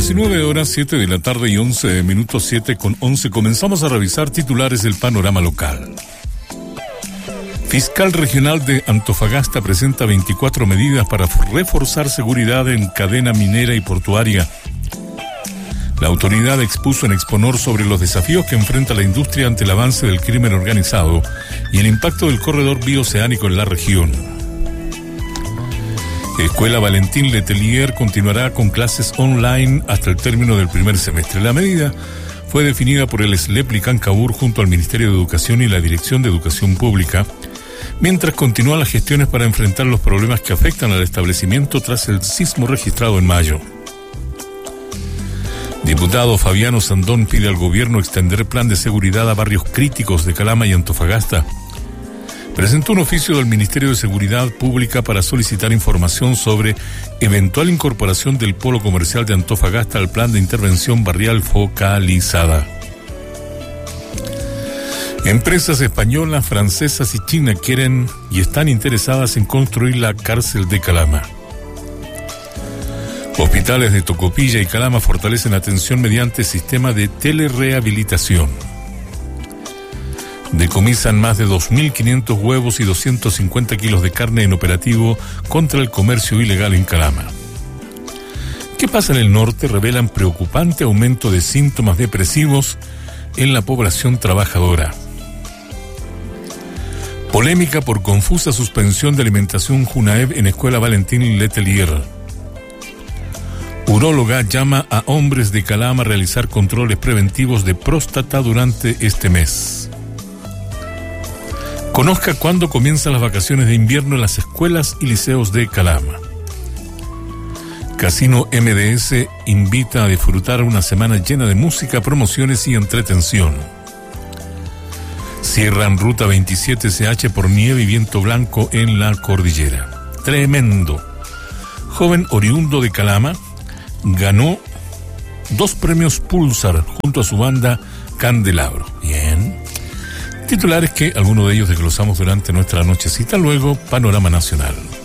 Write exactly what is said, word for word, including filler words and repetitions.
diecinueve horas, siete de la tarde y once minutos, siete con once. Comenzamos a revisar titulares del panorama local. Fiscal Regional de Antofagasta presenta veinticuatro medidas para reforzar seguridad en cadena minera y portuaria. La autoridad expuso en Exponor sobre los desafíos que enfrenta la industria ante el avance del crimen organizado y el impacto del corredor bioceánico en la región. Escuela Valentín Letelier continuará con clases online hasta el término del primer semestre. La medida fue definida por el SLEP Licancabur junto al Ministerio de Educación y la Dirección de Educación Pública, mientras continúan las gestiones para enfrentar los problemas que afectan al establecimiento tras el sismo registrado en mayo. Diputado Fabiano Sandón pide al gobierno extender plan de seguridad a barrios críticos de Calama y Antofagasta. Presentó un oficio del Ministerio de Seguridad Pública para solicitar información sobre eventual incorporación del polo comercial de Antofagasta al plan de intervención barrial focalizada. Empresas españolas, francesas y chinas quieren y están interesadas en construir la cárcel de Calama. Hospitales de Tocopilla y Calama fortalecen atención mediante sistema de telerehabilitación. Decomisan más de dos mil quinientos huevos y doscientos cincuenta kilos de carne en operativo contra el comercio ilegal en Calama. ¿Qué pasa en el norte? Revelan preocupante aumento de síntomas depresivos en la población trabajadora. Polémica por confusa suspensión de alimentación Junaev en Escuela Valentín Letelier. Uróloga llama a hombres de Calama a realizar controles preventivos de próstata durante este mes. Conozca cuándo comienzan las vacaciones de invierno en las escuelas y liceos de Calama. Casino M D S invita a disfrutar una semana llena de música, promociones y entretención. Cierran Ruta veintisiete C H por nieve y viento blanco en la cordillera. Tremendo. Joven oriundo de Calama ganó dos premios Pulsar junto a su banda Candelabro. Bien. Titulares que algunos de ellos desglosamos durante nuestra nochecita, luego Panorama Nacional.